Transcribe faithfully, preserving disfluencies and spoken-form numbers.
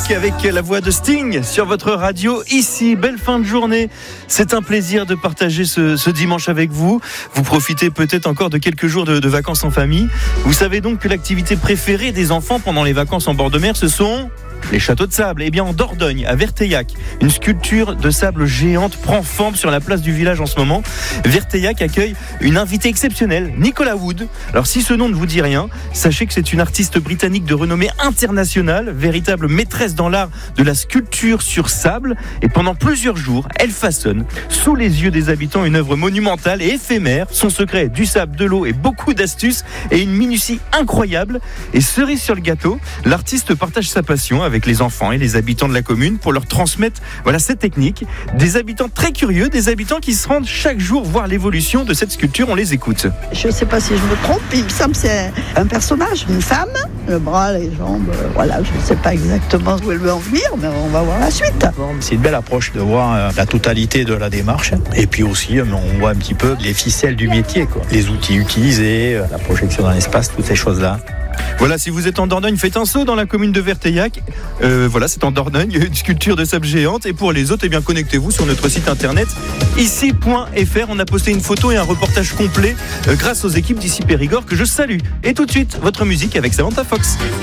Walk avec la voix de Sting sur votre radio ici. Belle fin de journée. C'est un plaisir de partager ce, ce dimanche avec vous. Vous profitez peut-être encore de quelques jours de, de vacances en famille. Vous savez donc que l'activité préférée des enfants pendant les vacances en bord de mer, ce sont les châteaux de sable. Eh bien, en Dordogne, à Verteillac, une sculpture de sable géante prend forme sur la place du village en ce moment. Verteillac accueille une invitée exceptionnelle, Nicola Wood. Alors, si ce nom ne vous dit rien, sachez que c'est une artiste britannique de renommée internationale, véritable maîtresse dans l'art de la sculpture sur sable. Et pendant plusieurs jours, elle façonne, sous les yeux des habitants, une œuvre monumentale et éphémère. Son secret, du sable, de l'eau et beaucoup d'astuces et une minutie incroyable. Et cerise sur le gâteau, l'artiste partage sa passion avec avec les enfants et les habitants de la commune pour leur transmettre voilà, cette technique. Des habitants très curieux, des habitants qui se rendent chaque jour voir l'évolution de cette sculpture. On les écoute. Je ne sais pas si je me trompe, il me semble que c'est un personnage, une femme, le bras, les jambes, euh, voilà, je ne sais pas exactement où elle veut en venir, mais on va voir la suite. C'est une belle approche de voir la totalité de la démarche et puis aussi on voit un petit peu les ficelles du métier, quoi. Les outils utilisés, la projection dans l'espace, toutes ces choses-là. Voilà, si vous êtes en Dordogne, faites un saut dans la commune de Verteillac. Euh, voilà, c'est en Dordogne, une sculpture de sable géante. Et pour les autres, eh bien, connectez-vous sur notre site internet ici point f r. On a posté une photo et un reportage complet euh, grâce aux équipes d'ici Périgord que je salue. Et tout de suite, votre musique avec Samantha Fox.